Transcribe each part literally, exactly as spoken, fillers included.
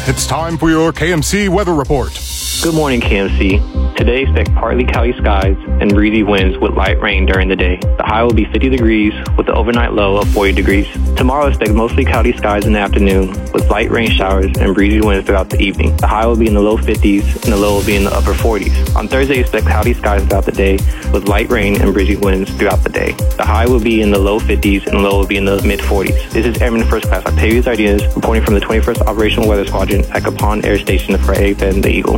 It's time for your K M C weather report. Good morning, K M C. Today, expect partly cloudy skies and breezy winds with light rain during the day. The high will be fifty degrees with the overnight low of forty degrees. Tomorrow, expect mostly cloudy skies in the afternoon with light rain showers and breezy winds throughout the evening. The high will be in the low fifties and the low will be in the upper forties. On Thursday, expect cloudy skies throughout the day with light rain and breezy winds throughout the day. The high will be in the low fifties and the low will be in the mid forties. This is Airman First Class Octavius Ideas reporting from the twenty-first Operational Weather Squadron at Capon Air Station for A F N The Eagle.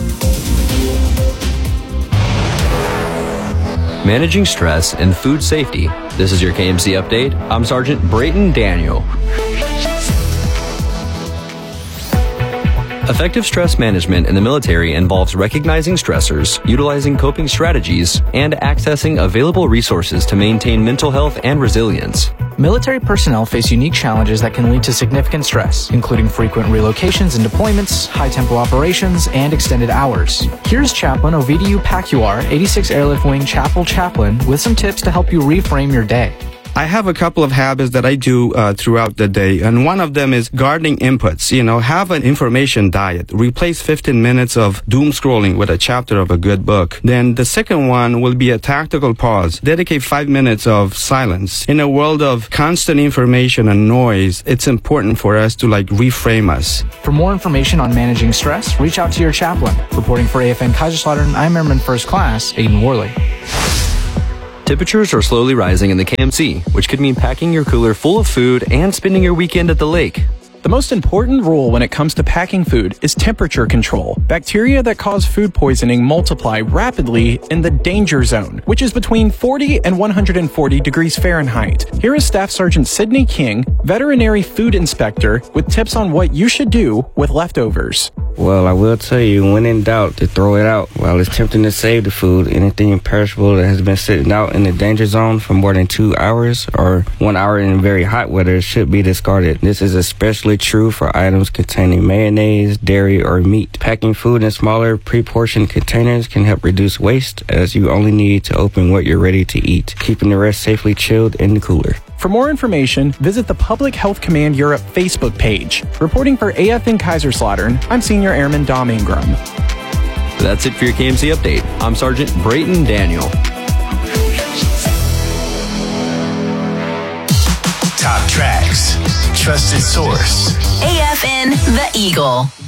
Managing stress and food safety. This is your K M C update. I'm Sergeant Brayton Daniel. Effective stress management in the military involves recognizing stressors, utilizing coping strategies, and accessing available resources to maintain mental health and resilience. Military personnel face unique challenges that can lead to significant stress, including frequent relocations and deployments, high-tempo operations, and extended hours. Here's Chaplain Ovidiu Pacuar, eighty-sixth Airlift Wing Chapel Chaplain, with some tips to help you reframe your day. I have a couple of habits that I do uh, throughout the day, and one of them is gardening inputs. You know, have an information diet. Replace fifteen minutes of doom scrolling with a chapter of a good book. Then the second one will be a tactical pause. Dedicate five minutes of silence. In a world of constant information and noise, it's important for us to like reframe us. For more information on managing stress, reach out to your chaplain. Reporting for A F N Kaiserslautern, I'm Airman First Class Aiden Worley. Temperatures are slowly rising in the K M C, which could mean packing your cooler full of food and spending your weekend at the lake. The most important rule when it comes to packing food is temperature control. Bacteria that cause food poisoning multiply rapidly in the danger zone, which is between forty and one hundred forty degrees Fahrenheit. Here is Staff Sergeant Sidney King, veterinary food inspector, with tips on what you should do with leftovers. Well, I will tell you, when in doubt, to throw it out. While it's tempting to save the food, anything perishable that has been sitting out in the danger zone for more than two hours or one hour in very hot weather should be discarded. This is especially true for items containing mayonnaise, dairy, or meat. Packing food in smaller, pre-portioned containers can help reduce waste, as you only need to open what you're ready to eat, keeping the rest safely chilled in the cooler. For more information, visit the Public Health Command Europe Facebook page. Reporting for A F N Kaiserslautern, I'm Senior Airman Dom Ingram. That's it for your K M C update. I'm Sergeant Brayton Daniel. Top tracks, trusted source. A F N The Eagle.